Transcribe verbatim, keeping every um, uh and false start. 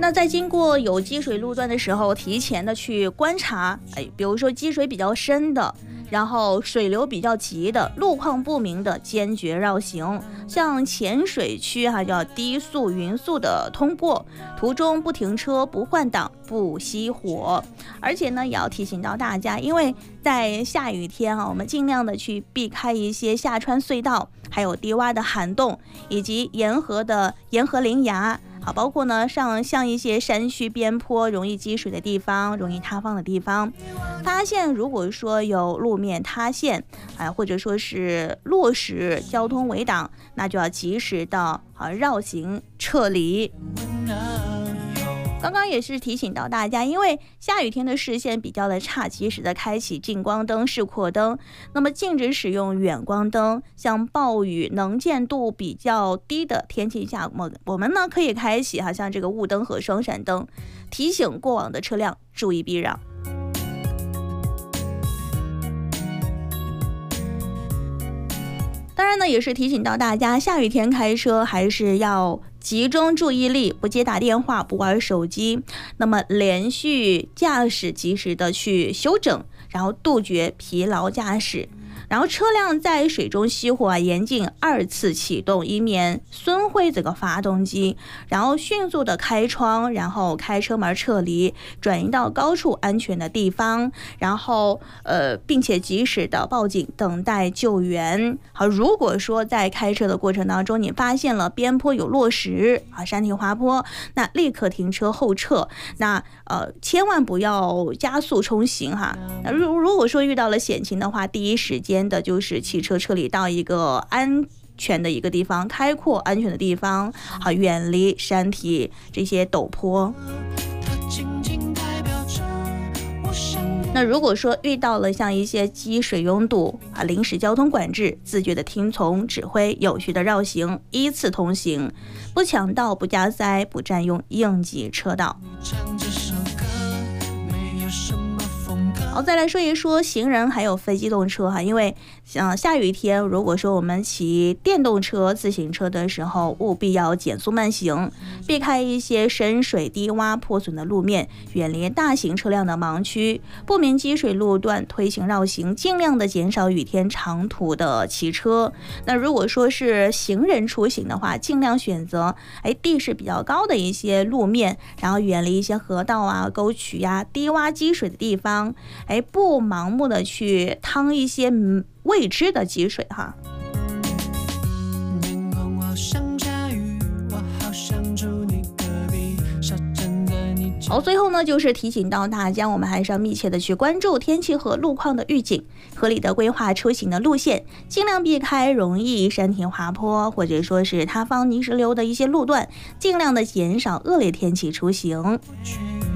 那在经过有积水路段的时候，提前的去观察，哎，比如说积水比较深的，然后水流比较急的，路况不明的，坚决绕行。像浅水区哈、啊，要低速匀速的通过，途中不停车、不换挡、不熄火。而且呢，也要提醒到大家，因为在下雨天啊，我们尽量的去避开一些下穿隧道，还有低洼的涵洞，以及沿河的沿河林崖。好，包括呢上像一些山区边坡容易积水的地方，容易塌方的地方，发现如果说有路面塌陷，啊，或者说是落石、交通围挡，那就要及时的啊绕行撤离。刚刚也是提醒到大家，因为下雨天的视线比较的差，及时的开启近光灯、视阔灯，那么禁止使用远光灯。像暴雨能见度比较低的天气下，我们呢可以开启哈像这个雾灯和双闪灯，提醒过往的车辆注意避让。当然呢，也是提醒到大家，下雨天开车还是要集中注意力，不接打电话，不玩手机，那么连续驾驶及时的去修整，然后杜绝疲劳驾驶。然后车辆在水中熄火啊，严禁二次启动，以免损毁这个发动机。然后迅速的开窗，然后开车门撤离，转移到高处安全的地方。然后呃，并且及时的报警，等待救援。好，如果说在开车的过程当中，你发现了边坡有落石啊、山体滑坡，那立刻停车后撤。那呃，千万不要加速冲行哈。那如如果说遇到了险情的话，第一时间的就是汽车撤离到一个安全的一个地方，开阔安全的地方，好，远离山体这些陡坡。那如果说遇到了像一些积水拥堵啊、临时交通管制，自觉的听从指挥，有序的绕行，依次通行，不抢道、不加塞、不占用应急车道。好，再来说一说行人还有非机动车哈，因为像下雨天，如果说我们骑电动车、自行车的时候，务必要减速慢行，避开一些深水、低洼、破损的路面，远离大型车辆的盲区，不明积水路段推行绕行，尽量的减少雨天长途的骑车。那如果说是行人出行的话，尽量选择哎地势比较高的一些路面，然后远离一些河道啊、沟渠呀、啊、低洼积水的地方。哎，不盲目的去趟一些未知的积水哈。好，最后呢，就是提醒到大家，我们还是要密切的去关注天气和路况的预警，合理的规划出行的路线，尽量避开容易山体滑坡或者说是塌方泥石流的一些路段，尽量的减少恶劣天气出行。